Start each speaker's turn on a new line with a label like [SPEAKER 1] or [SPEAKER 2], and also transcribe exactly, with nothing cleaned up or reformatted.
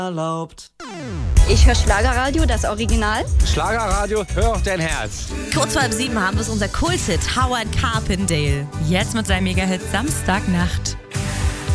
[SPEAKER 1] erlaubt.
[SPEAKER 2] Ich höre Schlagerradio, das Original.
[SPEAKER 3] Schlagerradio, hör auf dein Herz.
[SPEAKER 4] Kurz vor halb sieben haben wir unser Kult-Hit Howard Carpendale.
[SPEAKER 5] Jetzt mit seinem Mega-Hit Samstagnacht.